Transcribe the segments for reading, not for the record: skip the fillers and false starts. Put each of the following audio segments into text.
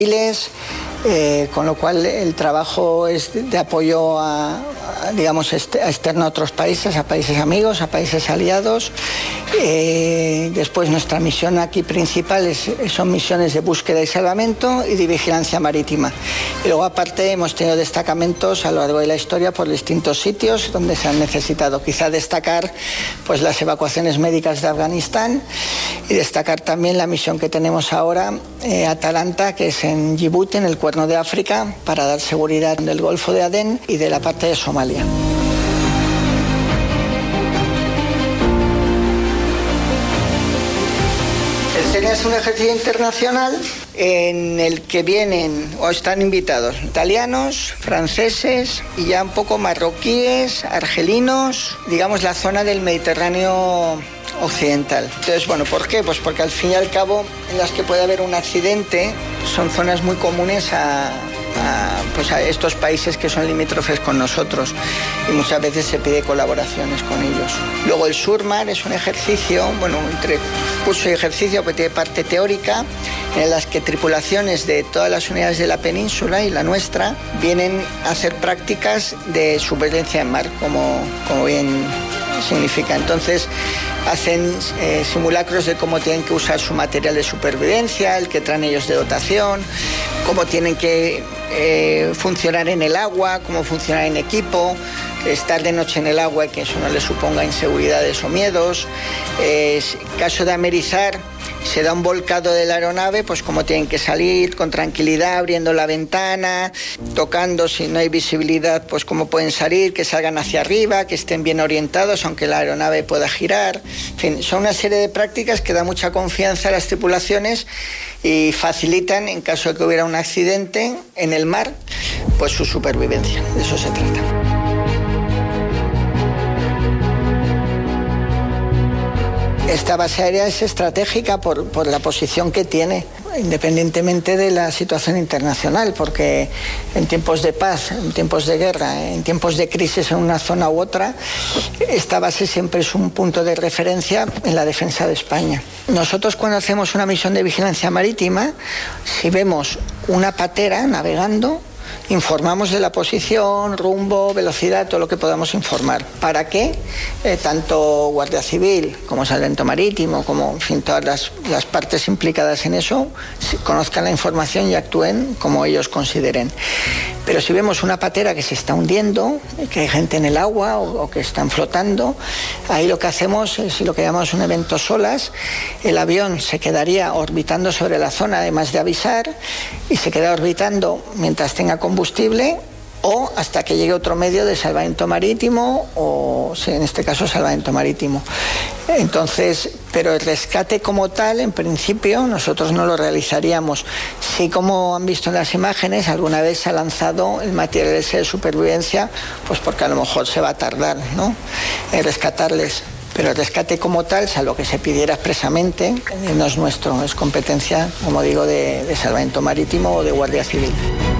con lo cual el trabajo es de apoyo digamos, externo a otros países, a países amigos, a países aliados. Después nuestra misión aquí principal son misiones de búsqueda y salvamento y de vigilancia marítima. Y luego aparte hemos tenido destacamentos a lo largo de la historia por distintos sitios donde se han necesitado. Quizá destacar pues las evacuaciones médicas de Afganistán y destacar también la misión que tenemos ahora, Atalanta, que es en Djibouti, en el Cuerno de África, para dar seguridad del Golfo de Adén y de la parte de Somalia. El CENIA es un ejercicio internacional en el que vienen o están invitados italianos, franceses y ya un poco marroquíes, argelinos, digamos la zona del Mediterráneo occidental. Entonces, bueno, ¿por qué? Pues porque al fin y al cabo en las que puede haber un accidente son zonas muy comunes a estos países que son limítrofes con nosotros y muchas veces se pide colaboraciones con ellos. Luego el SURMAR es un ejercicio, bueno, entre curso y ejercicio que tiene parte teórica en las que tripulaciones de todas las unidades de la península y la nuestra vienen a hacer prácticas de supervivencia en mar, como bien significa. Entonces hacen simulacros de cómo tienen que usar su material de supervivencia, el que traen ellos de dotación, cómo tienen que funcionar en el agua, cómo funcionar en equipo, estar de noche en el agua y que eso no les suponga inseguridades o miedos. Caso de amerizar, se da un volcado de la aeronave, pues cómo tienen que salir con tranquilidad, abriendo la ventana, tocando si no hay visibilidad, pues cómo pueden salir, que salgan hacia arriba, que estén bien orientados, aunque la aeronave pueda girar. En fin, son una serie de prácticas que dan mucha confianza a las tripulaciones y facilitan, en caso de que hubiera un accidente en el mar, pues su supervivencia. De eso se trata. Esta base aérea es estratégica por la posición que tiene, independientemente de la situación internacional, porque en tiempos de paz, en tiempos de guerra, en tiempos de crisis en una zona u otra, esta base siempre es un punto de referencia en la defensa de España. Nosotros cuando hacemos una misión de vigilancia marítima, si vemos una patera navegando, informamos de la posición, rumbo, velocidad, todo lo que podamos informar. ¿Para qué? Tanto Guardia Civil como Salvamento Marítimo, como en fin, todas las partes implicadas en eso, conozcan la información y actúen como ellos consideren. Pero si vemos una patera que se está hundiendo, que hay gente en el agua o que están flotando, ahí lo que hacemos es lo que llamamos un evento SOLAS. El avión se quedaría orbitando sobre la zona, además de avisar, y se queda orbitando mientras tenga combustible o hasta que llegue otro medio de salvamento marítimo o, en este caso, salvamento marítimo. Entonces, pero el rescate como tal, en principio, nosotros no lo realizaríamos. Sí, como han visto en las imágenes, alguna vez se ha lanzado el material ese de supervivencia, pues porque a lo mejor se va a tardar, ¿no?, en rescatarles. Pero el rescate como tal, salvo que se pidiera expresamente, no es nuestro, es competencia, como digo, de salvamento marítimo o de Guardia Civil.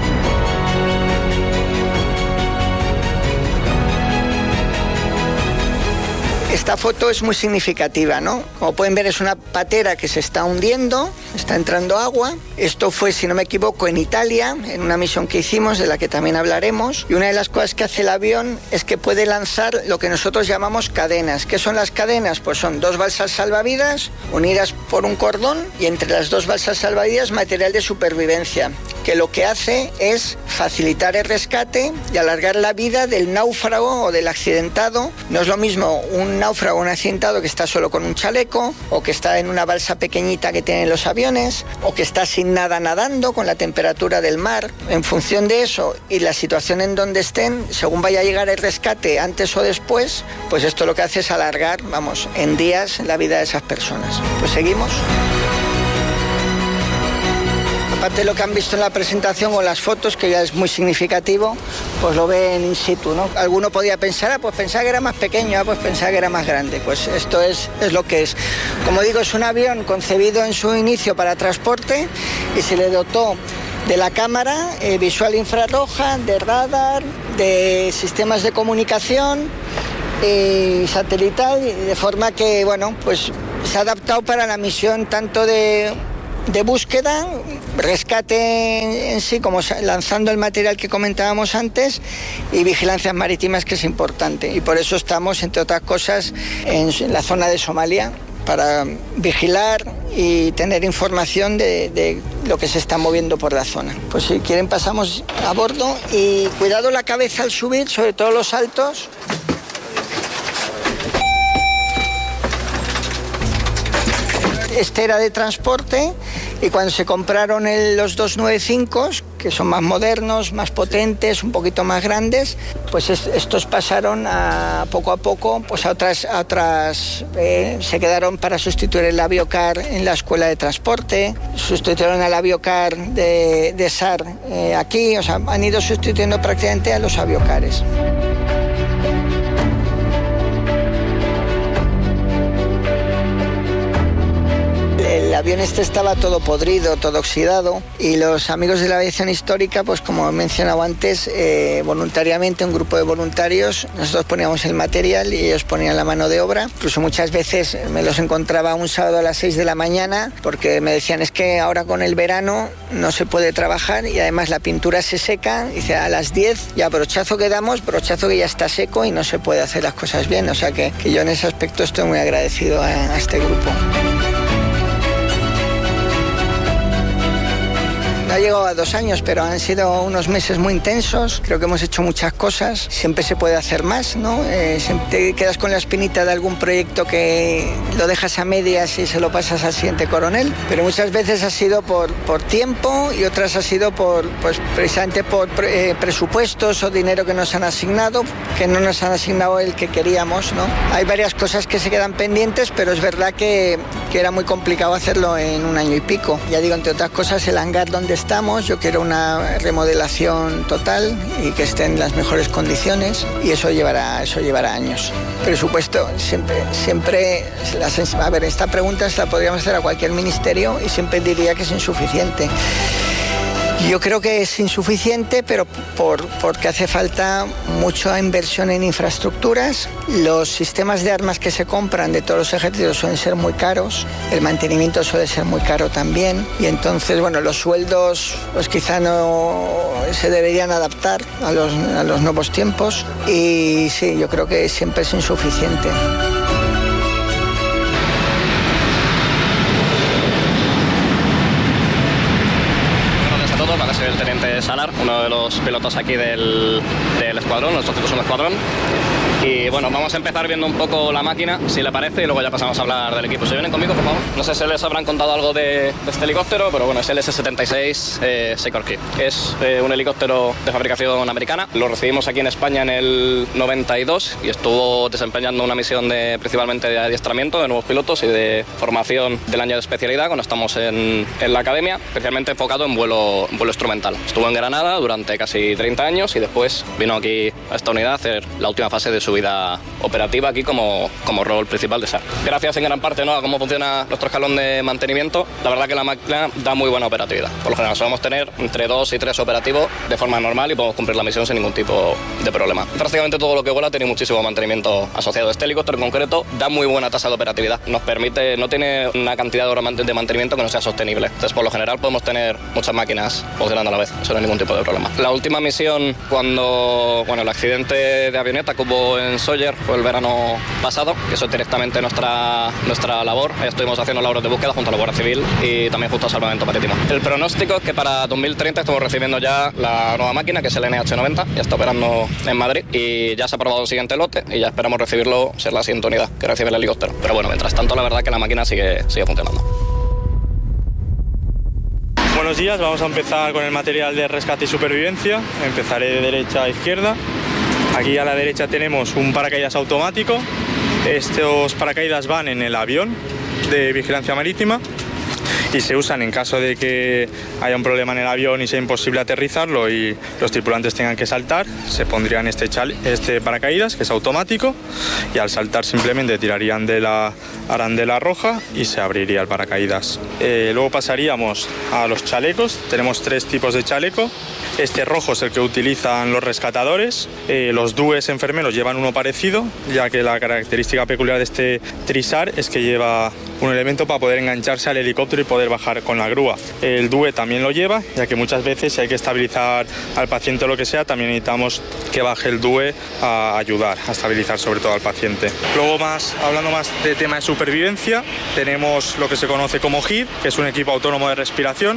Esta foto es muy significativa, ¿no? Como pueden ver, es una patera que se está hundiendo, está entrando agua. Esto fue, si no me equivoco, en Italia, en una misión que hicimos, de la que también hablaremos. Y una de las cosas que hace el avión es que puede lanzar lo que nosotros llamamos cadenas. ¿Qué son las cadenas? Pues son 2 balsas salvavidas unidas por un cordón y entre las 2 balsas salvavidas material de supervivencia, que lo que hace es facilitar el rescate y alargar la vida del náufrago o del accidentado. No es lo mismo un náufrago, un accidentado que está solo con un chaleco, o que está en una balsa pequeñita que tienen los aviones, o que está sin nada nadando con la temperatura del mar. En función de eso y la situación en donde estén, según vaya a llegar el rescate antes o después, pues esto lo que hace es alargar, vamos, en días la vida de esas personas. Pues seguimos. Aparte de lo que han visto en la presentación o las fotos, que ya es muy significativo, pues lo ven in situ, ¿no? Alguno podía pensar, pues pensaba que era más pequeño, pues pensaba que era más grande. Pues esto es lo que es. Como digo, es un avión concebido en su inicio para transporte y se le dotó de la cámara visual infrarroja, de radar, de sistemas de comunicación y satelital, de forma que, bueno, pues se ha adaptado para la misión tanto de de búsqueda, rescate en sí, como lanzando el material que comentábamos antes, y vigilancias marítimas, que es importante. Y por eso estamos, entre otras cosas, en la zona de Somalia, para vigilar y tener información de lo que se está moviendo por la zona. Pues si quieren pasamos a bordo y cuidado la cabeza al subir, sobre todo los altos. Este era de transporte, y cuando se compraron los 295, que son más modernos, más potentes, un poquito más grandes, pues estos pasaron poco a poco pues a otras se quedaron para sustituir el Aviocar en la escuela de transporte, sustituyeron al Aviocar de SAR aquí, o sea, han ido sustituyendo prácticamente a los Aviocares. El avión estaba todo podrido, todo oxidado, y los amigos de la aviación histórica, pues como he mencionado antes, voluntariamente, un grupo de voluntarios, nosotros poníamos el material y ellos ponían la mano de obra. Incluso muchas veces me los encontraba un sábado a las 6 de la mañana porque me decían, es que ahora con el verano no se puede trabajar y además la pintura se seca. Dice, a las 10 ya brochazo que damos, brochazo que ya está seco y no se puede hacer las cosas bien. O sea que yo en ese aspecto estoy muy agradecido a este grupo. No ha llegado a 2 años, pero han sido unos meses muy intensos. Creo que hemos hecho muchas cosas. Siempre se puede hacer más, ¿no? Siempre te quedas con la espinita de algún proyecto que lo dejas a medias y se lo pasas al siguiente coronel. Pero muchas veces ha sido por tiempo y otras ha sido precisamente por presupuestos o dinero que nos han asignado, que no nos han asignado el que queríamos, ¿no? Hay varias cosas que se quedan pendientes, pero es verdad que era muy complicado hacerlo en 1 año y pico. Ya digo, entre otras cosas, el hangar donde estamos, yo quiero una remodelación total y que esté en las mejores condiciones, y eso llevará años. Presupuesto, siempre a ver, esta pregunta se la podríamos hacer a cualquier ministerio y siempre diría que es insuficiente. Yo creo que es insuficiente, pero porque hace falta mucha inversión en infraestructuras. Los sistemas de armas que se compran de todos los ejércitos suelen ser muy caros, el mantenimiento suele ser muy caro también, y entonces, bueno, los sueldos pues quizá no se deberían adaptar a los nuevos tiempos, y sí, yo creo que siempre es insuficiente. Soy el teniente Salar, uno de los pilotos aquí del escuadrón. Nosotros somos un escuadrón. Y bueno, vamos a empezar viendo un poco la máquina, si le parece, y luego ya pasamos a hablar del equipo. ¿Se vienen conmigo, por favor? No sé si les habrán contado algo de este helicóptero, pero bueno, es el S-76 Sikorsky. Es un helicóptero de fabricación americana. Lo recibimos aquí en España en el 92 y estuvo desempeñando una misión principalmente de adiestramiento de nuevos pilotos y de formación del año de especialidad cuando estamos en la academia, especialmente enfocado en vuelo instrumental. Estuvo en Granada durante casi 30 años y después vino aquí a esta unidad a hacer la última fase de su vida operativa aquí como rol principal de SAR. Gracias en gran parte, ¿no?, a cómo funciona nuestro escalón de mantenimiento, la verdad que la máquina da muy buena operatividad. Por lo general solemos tener entre 2 y 3 operativos de forma normal y podemos cumplir la misión sin ningún tipo de problema. Prácticamente todo lo que vuela tiene muchísimo mantenimiento asociado. Este helicóptero en concreto da muy buena tasa de operatividad. Nos permite, no tiene una cantidad de horas de mantenimiento que no sea sostenible. Entonces, por lo general podemos tener muchas máquinas funcionando a la vez. Eso no hay ningún tipo de problema. La última misión, cuando el accidente de avioneta que hubo en Sóller fue el verano pasado, que eso es directamente nuestra labor. Ahí estuvimos haciendo labores de búsqueda junto a la Guardia Civil y también junto al Salvamento Marítimo. El pronóstico es que para 2030 estamos recibiendo ya la nueva máquina, que es el NH90, ya está operando en Madrid y ya se ha aprobado el siguiente lote y ya esperamos recibirlo, ser la siguiente unidad que recibe el helicóptero. Pero bueno, mientras tanto, la verdad que la máquina sigue funcionando. Buenos días, vamos a empezar con el material de rescate y supervivencia. Empezaré de derecha a izquierda. Aquí a la derecha tenemos un paracaídas automático. Estos paracaídas van en el avión de vigilancia marítima y se usan en caso de que haya un problema en el avión y sea imposible aterrizarlo y los tripulantes tengan que saltar. Se pondrían este paracaídas, que es automático, y al saltar simplemente tirarían de la arandela roja y se abriría el paracaídas. Luego pasaríamos a los chalecos. Tenemos 3 tipos de chaleco. Este rojo es el que utilizan los rescatadores. Los DUEs enfermeros llevan uno parecido, ya que la característica peculiar de este Trisar es que lleva un elemento para poder engancharse al helicóptero y poder poder bajar con la grúa. El DUE también lo lleva, ya que muchas veces si hay que estabilizar al paciente o lo que sea, también necesitamos que baje el DUE a ayudar a estabilizar sobre todo al paciente. Luego hablando más de tema de supervivencia, tenemos lo que se conoce como HID, que es un equipo autónomo de respiración.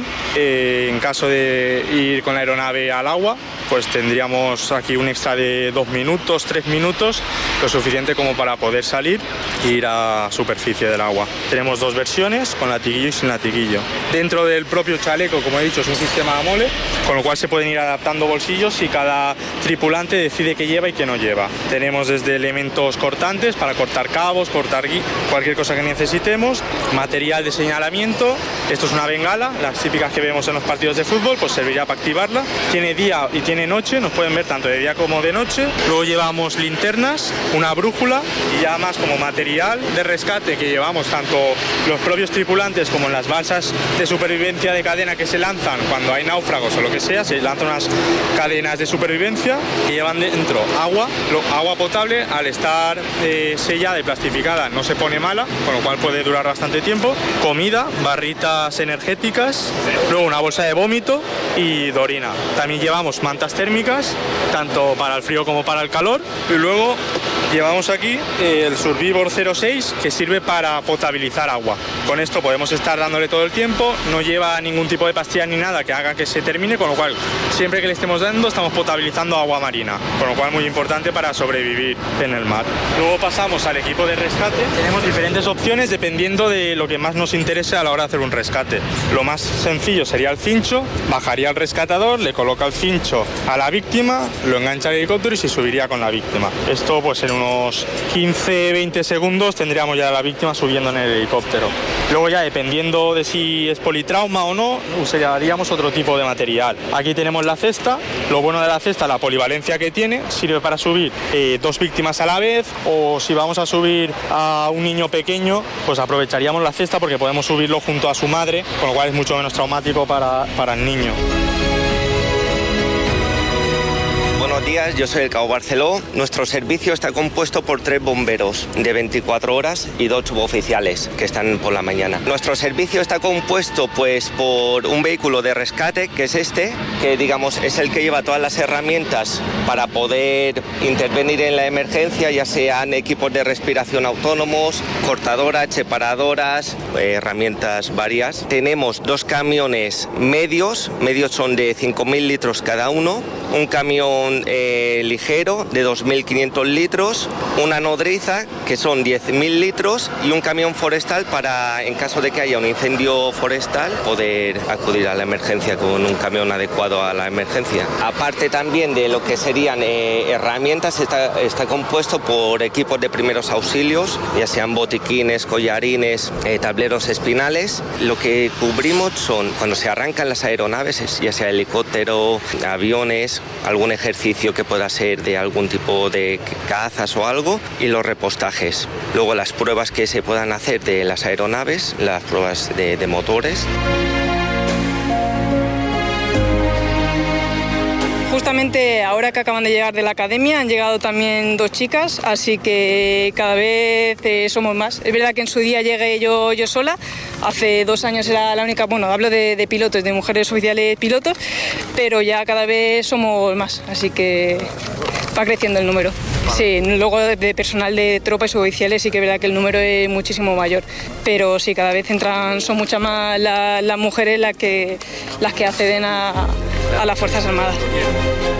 En caso de ir con la aeronave al agua, pues tendríamos aquí un extra de 2 minutos, 3 minutos, lo suficiente como para poder salir e ir a superficie del agua. Tenemos 2 versiones, con latiguillo y sin latiguillo. Dentro del propio chaleco, como he dicho, es un sistema AMOLE, con lo cual se pueden ir adaptando bolsillos y cada tripulante decide qué lleva y qué no lleva. Tenemos desde elementos cortantes para cortar cabos, cortar cualquier cosa que necesitemos, material de señalamiento. Esto es una bengala, las típicas que vemos en los partidos de fútbol, pues serviría para activarla. Tiene día y tiene noche, nos pueden ver tanto de día como de noche. Luego llevamos linternas, una brújula y ya más como material de rescate que llevamos tanto los propios tripulantes como en las balsas de supervivencia de cadena que se lanzan cuando hay náufragos o lo que sea. Se lanzan unas cadenas de supervivencia que llevan dentro agua potable. Al estar sellada y plastificada no se pone mala, con lo cual puede durar bastante tiempo. Comida, barritas energéticas, luego una bolsa de vómito y de orina. También llevamos mantas térmicas, tanto para el frío como para el calor. Y luego llevamos aquí el Survivor 06, que sirve para potabilizar agua. Con esto podemos estar dándole todo el tiempo, no lleva ningún tipo de pastilla ni nada que haga que se termine, con lo cual siempre que le estemos dando estamos potabilizando agua marina, con lo cual muy importante para sobrevivir en el mar. Luego pasamos al equipo de rescate. Tenemos diferentes opciones dependiendo de lo que más nos interese a la hora de hacer un rescate. Lo más sencillo sería el cincho, bajaría el rescatador, le coloca el cincho a la víctima, lo engancha al helicóptero y se subiría con la víctima. Esto pues en unos 15-20 segundos tendríamos ya a la víctima subiendo en el helicóptero. Luego ya dependiendo de si es politrauma o no, usaríamos otro tipo de material. Aquí tenemos la cesta. Lo bueno de la cesta, la polivalencia que tiene, sirve para subir 2 víctimas a la vez, o si vamos a subir a un niño pequeño, pues aprovecharíamos la cesta porque podemos subirlo junto a su madre, con lo cual es mucho menos traumático para el niño. Buenos días, yo soy el Cabo Barceló. Nuestro servicio está compuesto por 3 bomberos de 24 horas y 2 suboficiales que están por la mañana. Nuestro servicio está compuesto pues por un vehículo de rescate, que es este, que digamos es el que lleva todas las herramientas para poder intervenir en la emergencia, ya sean equipos de respiración autónomos, cortadoras, separadoras, herramientas varias. Tenemos 2 camiones medios son de 5.000 litros cada uno, un camión ligero de 2.500 litros, una nodriza que son 10.000 litros y un camión forestal para, en caso de que haya un incendio forestal, poder acudir a la emergencia con un camión adecuado a la emergencia. Aparte también de lo que serían herramientas, está compuesto por equipos de primeros auxilios, ya sean botiquines, collarines, tableros espinales. Lo que cubrimos son cuando se arrancan las aeronaves, ya sea helicóptero, aviones, algún ejercicio que pueda ser de algún tipo de cazas o algo, y los repostajes. Luego las pruebas que se puedan hacer de las aeronaves, las pruebas de motores. Justamente ahora que acaban de llegar de la academia han llegado también 2 chicas, así que cada vez somos más. Es verdad que en su día llegué yo sola, hace 2 años era la única, bueno, hablo de pilotos, de mujeres oficiales pilotos, pero ya cada vez somos más, así que va creciendo el número. Sí, luego de personal de tropa y suboficiales sí que es verdad que el número es muchísimo mayor, pero sí, cada vez son muchas más las mujeres las que acceden a las Fuerzas Armadas.